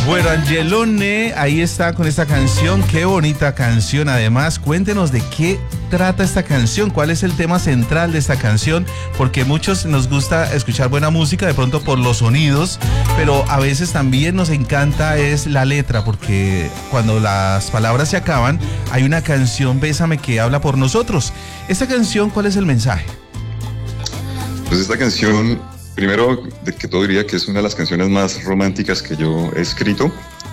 Bueno, Angelone, ahí está con esta canción, qué bonita canción. Además, cuéntenos de qué trata esta canción, cuál es el tema central de esta canción, porque muchos nos gusta escuchar buena música de pronto por los sonidos, pero a veces también nos encanta es la letra, porque cuando las palabras se acaban, hay una canción, Bésame, que habla por nosotros. Esta canción, ¿cuál es el mensaje? Pues esta canción, primero de que todo diría que es una de las canciones más románticas que yo he escrito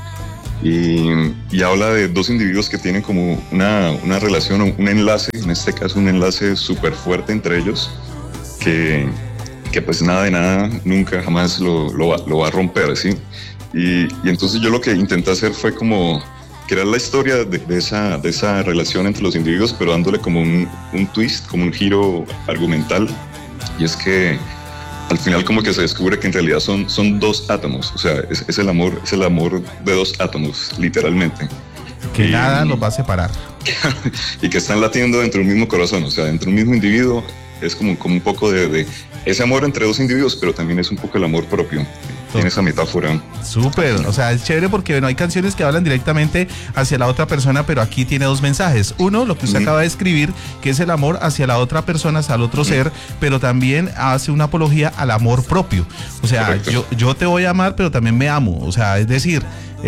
y habla de dos individuos que tienen como una relación, un enlace, en este caso un enlace súper fuerte entre ellos que pues nada de nada, nunca jamás lo va a romper, ¿sí? Y entonces yo lo que intenté hacer fue como crear la historia de esa relación entre los individuos, pero dándole como un twist, como un giro argumental, y es que al final como que se descubre que en realidad son dos átomos, o sea, es el amor de dos átomos, literalmente. Que nada los va a separar. Y que están latiendo dentro del mismo corazón, o sea, dentro del mismo individuo, es como un poco de ese amor entre dos individuos, pero también es un poco el amor propio. Tiene esa metáfora. Súper, o sea, es chévere porque bueno, hay canciones que hablan directamente hacia la otra persona, pero aquí tiene dos mensajes. Uno, lo que usted acaba de escribir, que es el amor hacia la otra persona, hacia el otro ser, pero también hace una apología al amor propio. O sea, yo te voy a amar, pero también me amo. O sea, es decir,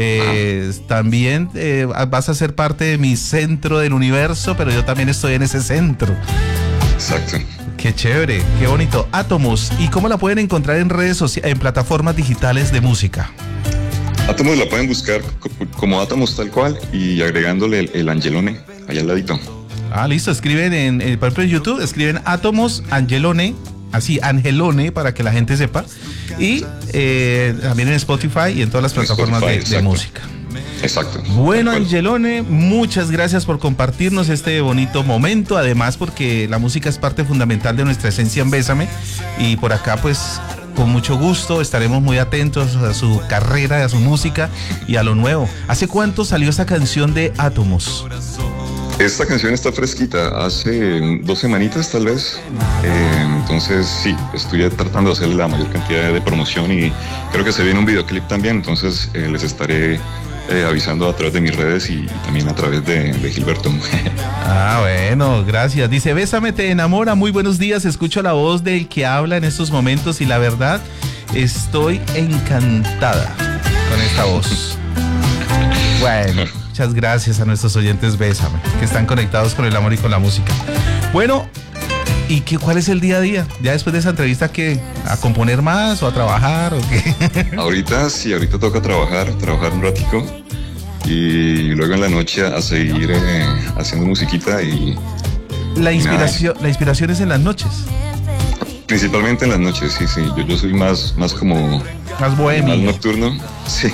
también vas a ser parte de mi centro del universo, pero yo también estoy en ese centro. Exacto. Qué chévere, qué bonito. Átomos, ¿y cómo la pueden encontrar en redes sociales, en plataformas digitales de música? Átomos la pueden buscar como Átomos tal cual y agregándole el Angelone allá al ladito. Ah, listo, escriben por ejemplo en YouTube, escriben Átomos, Angelone, así, Angelone, para que la gente sepa. Y también en Spotify y en todas las plataformas de música. Exacto. Bueno, Angelone, muchas gracias por compartirnos este bonito momento, además porque la música es parte fundamental de nuestra esencia en Bésame, y por acá pues con mucho gusto estaremos muy atentos a su carrera, a su música y a lo nuevo. ¿Hace cuánto salió esta canción de Átomos? Esta canción está fresquita, hace 2 semanitas tal vez, entonces sí, estoy tratando de hacerle la mayor cantidad de promoción y creo que se viene un videoclip también, entonces les estaré avisando a través de mis redes y también a través de Gilberto. Ah, bueno, gracias. Dice, Bésame te enamora, muy buenos días, escucho la voz del que habla en estos momentos y la verdad estoy encantada con esta voz. Bueno, muchas gracias a nuestros oyentes Bésame, que están conectados con el amor y con la música. Bueno, ¿y cuál es el día a día? Ya después de esa entrevista, ¿qué? ¿A componer más o a trabajar o qué? Ahorita toca trabajar un ratico y luego en la noche a seguir haciendo musiquita y... La inspiración es en las noches. Principalmente en las noches, sí. Yo soy más como... Más bohemio. Más nocturno, sí.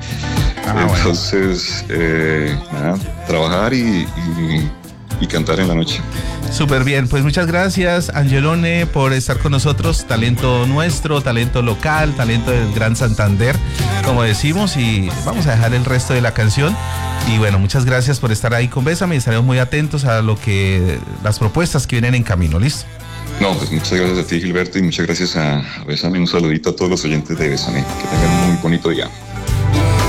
Entonces, nada, trabajar y cantar en la noche. Súper bien, pues muchas gracias Angelone por estar con nosotros, talento nuestro, talento local, talento del Gran Santander, como decimos, y vamos a dejar el resto de la canción. Y bueno, muchas gracias por estar ahí con Bésame y estaremos muy atentos a las propuestas que vienen en camino, ¿listo? No, pues muchas gracias a ti, Gilberto, y muchas gracias a Bésame. Un saludito a todos los oyentes de Bésame, que tengan un muy bonito día.